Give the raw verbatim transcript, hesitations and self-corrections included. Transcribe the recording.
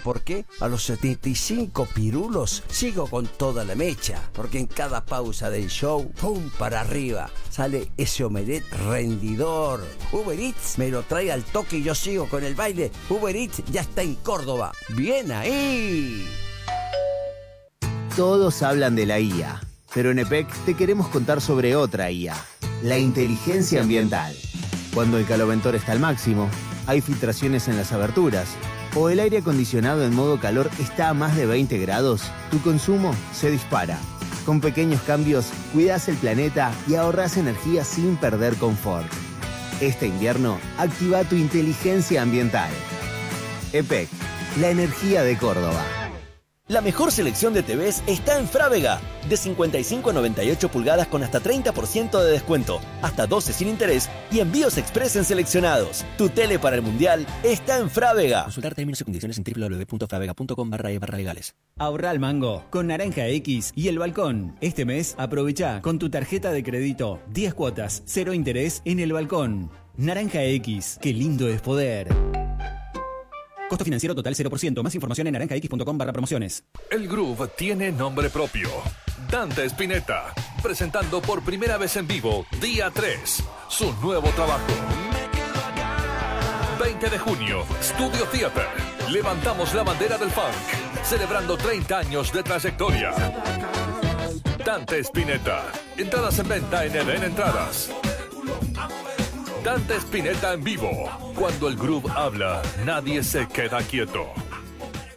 por qué? A los setenta y cinco pirulos sigo con toda la mecha, porque en cada pausa del show, ¡pum! Para arriba, sale ese omelette rendidor. Uber Eats me lo trae al toque y yo sigo con el baile. Uber Eats ya está en Córdoba. ¡Bien ahí! Todos hablan de la I A, pero en E P E C te queremos contar sobre otra I A, la inteligencia ambiental. Cuando el caloventor está al máximo, hay filtraciones en las aberturas, o el aire acondicionado en modo calor está a más de veinte grados, tu consumo se dispara. Con pequeños cambios, cuidas el planeta y ahorras energía sin perder confort. Este invierno, activa tu inteligencia ambiental. E P E C, la energía de Córdoba. La mejor selección de T Vs está en Frávega. De cincuenta y cinco a noventa y ocho pulgadas con hasta treinta por ciento de descuento, hasta doce sin interés y envíos express en seleccionados. Tu tele para el Mundial está en Frávega. Consultar términos y condiciones en w w w punto fravega punto com barra e barra legales. Ahorra al mango con Naranja X y El Balcón. Este mes aprovecha con tu tarjeta de crédito diez cuotas, cero interés en El Balcón. Naranja X, qué lindo es poder. Costo financiero total cero por ciento. Más información en naranja x punto com barra promociones. El Groove tiene nombre propio. Dante Spinetta, presentando por primera vez en vivo, día tres, su nuevo trabajo. veinte de junio, Studio Theater. Levantamos la bandera del funk, celebrando treinta años de trayectoria. Dante Spinetta. Entradas en venta en Eden Entradas. Dante Spinetta en vivo. Cuando el groove habla, nadie se queda quieto.